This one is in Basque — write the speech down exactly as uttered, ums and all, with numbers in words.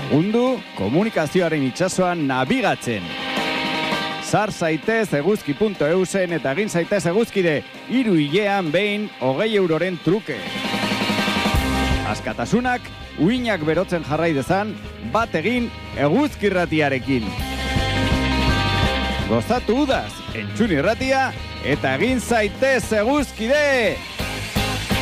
Undu komunikazioaren itsasoan nabigatzen. Sar zaitez eguzki puntu eusen eta egin zaitez eguzkide hiru hilean behin hogei euroren truke. Askatasunak uinak berotzen jarrai dezan, bat egin eguzki irratiarekin. Gozatu udaz, entzun irratia eta egin zaitez eguzkide!